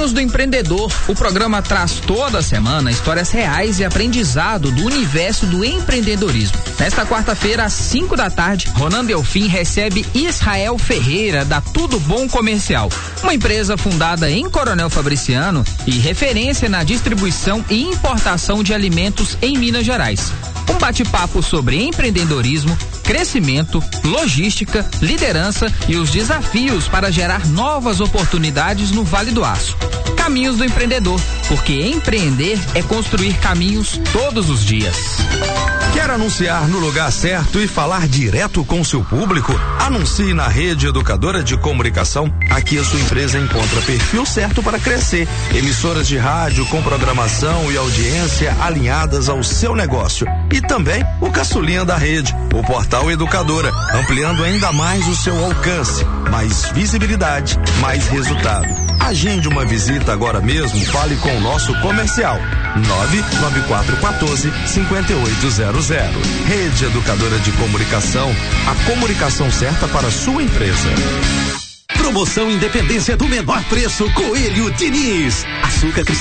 Caminhos do Empreendedor. O programa traz toda semana histórias reais e aprendizado do universo do empreendedorismo. Nesta quarta-feira, às 5 da tarde, Ronan Delfim recebe Israel Ferreira, da Tudo Bom Comercial, uma empresa fundada em Coronel Fabriciano e referência na distribuição e importação de alimentos em Minas Gerais. Um bate-papo sobre empreendedorismo, crescimento, logística, liderança e os desafios para gerar novas oportunidades no Vale do Aço. Caminhos do Empreendedor, porque empreender é construir caminhos todos os dias. Quer anunciar no lugar certo e falar direto com seu público? Anuncie na Rede Educadora de Comunicação. Aqui a sua empresa encontra perfil certo para crescer. Emissoras de rádio com programação e audiência alinhadas ao seu negócio. E também o caçulinha da rede, o Portal Educadora, ampliando ainda mais o seu alcance. Mais visibilidade, mais resultado. Agende uma visita agora mesmo, fale com o nosso comercial. 99414-5800. Rede Educadora de Comunicação, a comunicação certa para a sua empresa. Promoção Independência do Menor Preço Coelho Diniz. Açúcar cristal